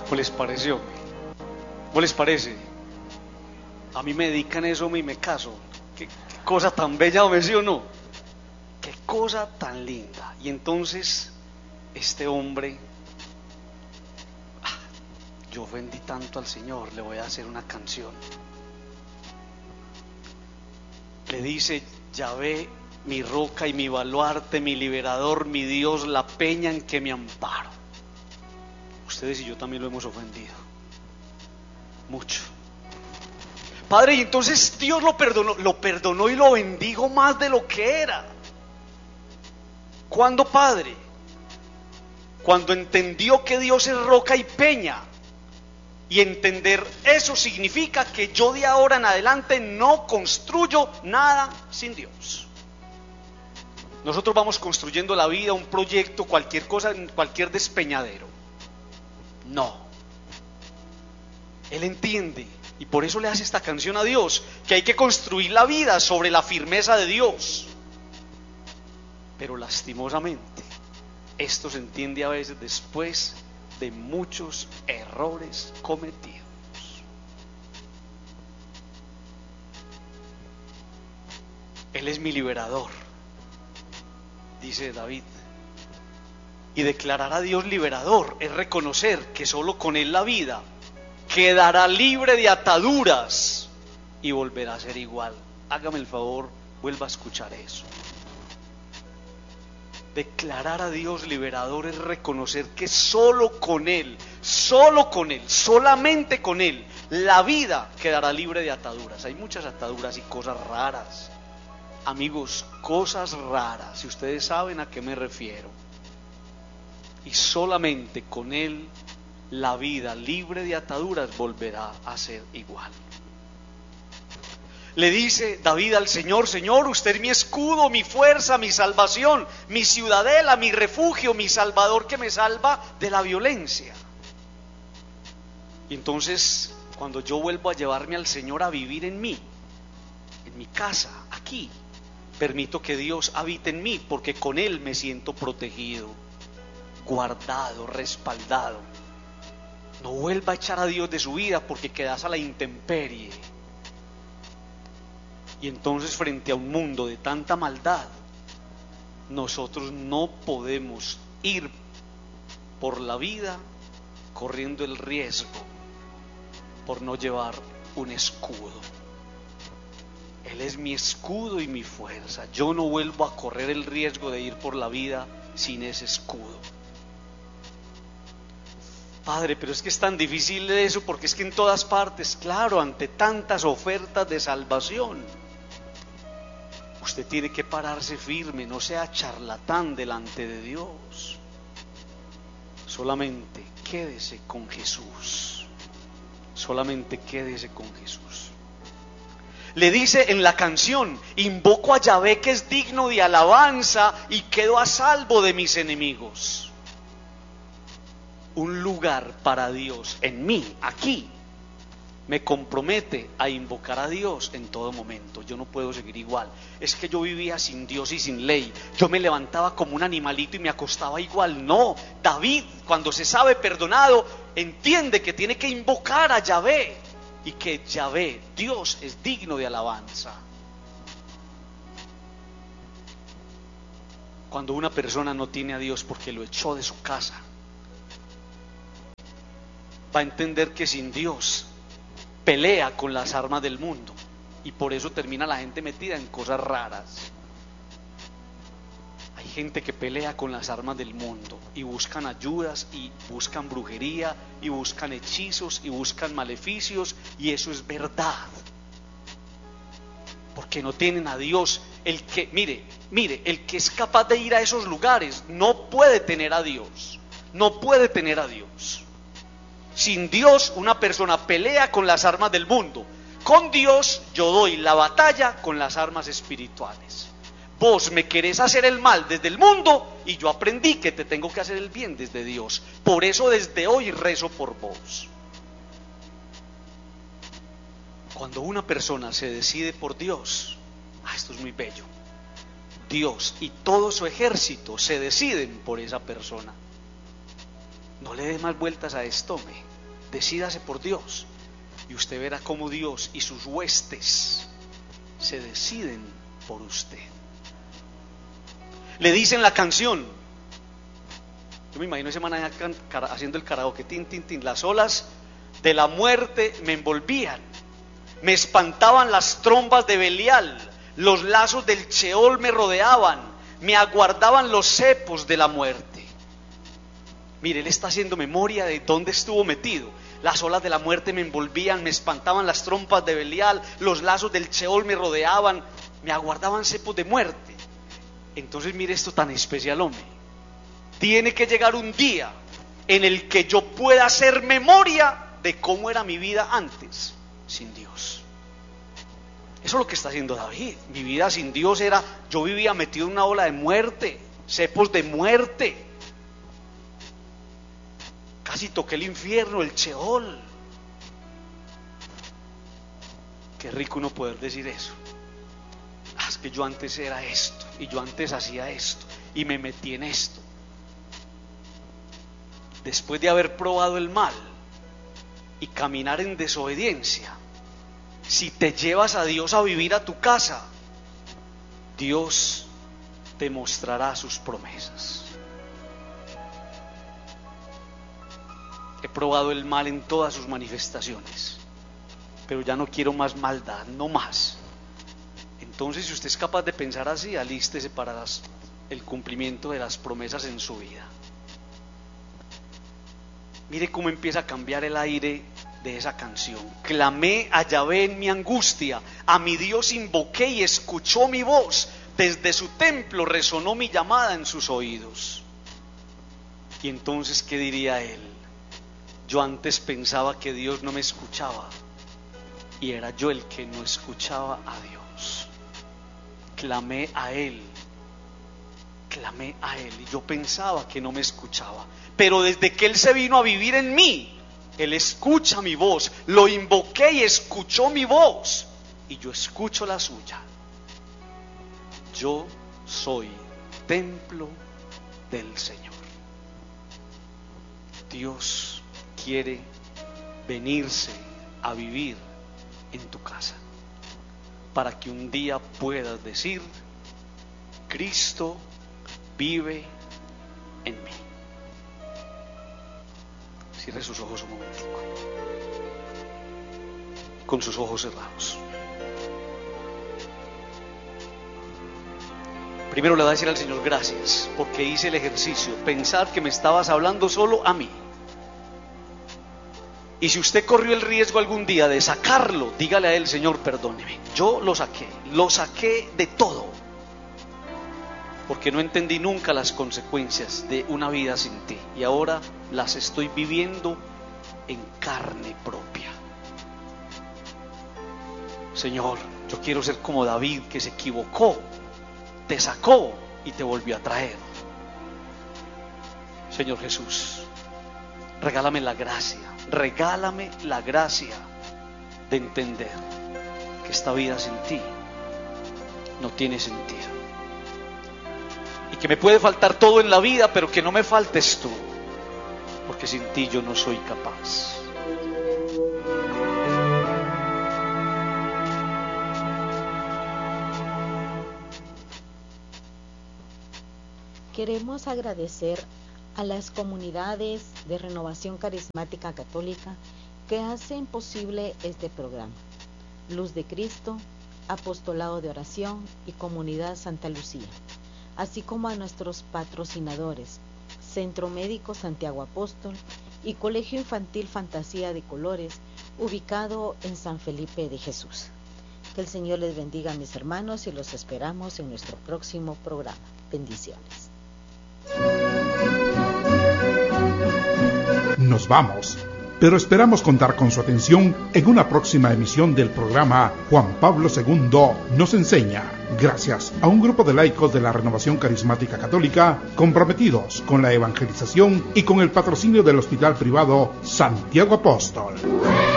¿Cómo les pareció? ¿Cómo les parece? A mí me dedican eso y me caso. ¿Qué cosa tan bella, hombre, sí o no? Qué cosa tan linda. Y entonces este hombre, yo ofendí tanto al Señor, le voy a hacer una canción. Le dice: Yahvé, mi roca y mi baluarte, mi liberador, mi Dios, la peña en que me amparo. Ustedes y yo también lo hemos ofendido mucho. Padre, y entonces Dios lo perdonó y lo bendigo más de lo que era. ¿Cuándo, Padre? Cuando entendió que Dios es roca y peña. Y entender eso significa que yo de ahora en adelante no construyo nada sin Dios. Nosotros vamos construyendo la vida, un proyecto, cualquier cosa, en cualquier despeñadero. No. Él entiende, y por eso le hace esta canción a Dios, que hay que construir la vida sobre la firmeza de Dios. Pero lastimosamente, esto se entiende a veces después de muchos errores cometidos. Él es mi liberador, dice David. Y declarar a Dios liberador es reconocer que solo con Él la vida quedará libre de ataduras y volverá a ser igual. Hágame el favor, vuelva a escuchar eso. Declarar a Dios liberador es reconocer que solo con Él, solamente con Él, la vida quedará libre de ataduras. Hay muchas ataduras y cosas raras. Amigos, cosas raras, si ustedes saben a qué me refiero. Y solamente con Él, la vida libre de ataduras volverá a ser igual. Le dice David al Señor: Señor, usted es mi escudo, mi fuerza, mi salvación, mi ciudadela, mi refugio, mi salvador, que me salva de la violencia. Y entonces, cuando yo vuelvo a llevarme al Señor a vivir en mí, en mi casa, aquí, permito que Dios habite en mí, porque con Él me siento protegido, guardado, respaldado. No vuelva a echar a Dios de su vida porque quedas a la intemperie. Y entonces, frente a un mundo de tanta maldad, nosotros no podemos ir por la vida corriendo el riesgo por no llevar un escudo. Él es mi escudo y mi fuerza. Yo no vuelvo a correr el riesgo de ir por la vida sin ese escudo. Padre, pero es que es tan difícil eso, porque es que en todas partes, claro, ante tantas ofertas de salvación, usted tiene que pararse firme, no sea charlatán delante de Dios. Solamente quédese con Jesús. Solamente quédese con Jesús. Le dice en la canción: invoco a Yahvé, que es digno de alabanza, y quedo a salvo de mis enemigos. Un lugar para Dios en mí, aquí, me compromete a invocar a Dios en todo momento. Yo no puedo seguir igual. Es que yo vivía sin Dios y sin ley. Yo me levantaba como un animalito y me acostaba igual. No, David, cuando se sabe perdonado, entiende que tiene que invocar a Yahvé, y que Yahvé, Dios, es digno de alabanza. Cuando una persona no tiene a Dios porque lo echó de su casa, va a entender que sin Dios pelea con las armas del mundo, y por eso termina la gente metida en cosas raras. Hay gente que pelea con las armas del mundo y buscan ayudas y buscan brujería y buscan hechizos y buscan maleficios, y eso es verdad, porque no tienen a Dios. El que, mire, el que es capaz de ir a esos lugares no puede tener a Dios, no puede tener a Dios. Sin Dios, una persona pelea con las armas del mundo. Con Dios, yo doy la batalla con las armas espirituales. Vos me querés hacer el mal desde el mundo, y yo aprendí que te tengo que hacer el bien desde Dios. Por eso desde hoy rezo por vos. Cuando una persona se decide por Dios, esto es muy bello. Dios y todo su ejército se deciden por esa persona. No le dé más vueltas a esto, Decídase por Dios y usted verá cómo Dios y sus huestes se deciden por usted. Le dicen la canción, yo me imagino ese man allá haciendo el karaoke, tin, tin, tin, las olas de la muerte me envolvían, me espantaban las trombas de Belial, los lazos del Sheol me rodeaban, me aguardaban los cepos de la muerte. Mire, él está haciendo memoria de dónde estuvo metido. Las olas de la muerte me envolvían, me espantaban las trompas de Belial, los lazos del Sheol me rodeaban, me aguardaban cepos de muerte. Entonces mire esto tan especial, hombre. Tiene que llegar un día en el que yo pueda hacer memoria de cómo era mi vida antes, sin Dios. Eso es lo que está haciendo David. Mi vida sin Dios era, yo vivía metido en una ola de muerte, cepos de muerte. Casi toqué el infierno, el Sheol. Qué rico uno poder decir eso. Es que yo antes era esto, y yo antes hacía esto, y me metí en esto. Después de haber probado el mal y caminar en desobediencia, si te llevas a Dios a vivir a tu casa, Dios te mostrará sus promesas. He probado el mal en todas sus manifestaciones, pero ya no quiero más maldad, no más. Entonces, si usted es capaz de pensar así, alístese para el cumplimiento de las promesas en su vida. Mire cómo empieza a cambiar el aire de esa canción. Clamé a Yahvé en mi angustia, a mi Dios invoqué y escuchó mi voz. Desde su templo resonó mi llamada en sus oídos. Y entonces, ¿qué diría él? Yo antes pensaba que Dios no me escuchaba, y era yo el que no escuchaba a Dios. Clamé a Él, y yo pensaba que no me escuchaba, pero desde que Él se vino a vivir en mí, Él escucha mi voz. Lo invoqué y escuchó mi voz, y yo escucho la suya. Yo soy templo del Señor. Dios quiere venirse a vivir en tu casa, para que un día puedas decir: Cristo vive en mí. Cierre sus ojos un momentico, con sus ojos cerrados. Primero le voy a decir al Señor gracias, porque hice el ejercicio, pensar que me estabas hablando solo a mí. Y si usted corrió el riesgo algún día de sacarlo, dígale a Él: Señor, perdóneme, yo lo saqué de todo, porque no entendí nunca las consecuencias de una vida sin ti, y ahora las estoy viviendo en carne propia. Señor, yo quiero ser como David, que se equivocó, te sacó y te volvió a traer. Señor Jesús, regálame la gracia de entender que esta vida sin ti no tiene sentido, y que me puede faltar todo en la vida, pero que no me faltes tú, porque sin ti yo no soy capaz. Queremos agradecer a las comunidades de Renovación Carismática Católica que hacen posible este programa: Luz de Cristo, Apostolado de Oración y Comunidad Santa Lucía, así como a nuestros patrocinadores: Centro Médico Santiago Apóstol y Colegio Infantil Fantasía de Colores, ubicado en San Felipe de Jesús. Que el Señor les bendiga, mis hermanos, y los esperamos en nuestro próximo programa. Bendiciones. Nos vamos, pero esperamos contar con su atención en una próxima emisión del programa Juan Pablo II nos enseña, gracias a un grupo de laicos de la Renovación Carismática Católica comprometidos con la evangelización y con el patrocinio del Hospital Privado Santiago Apóstol.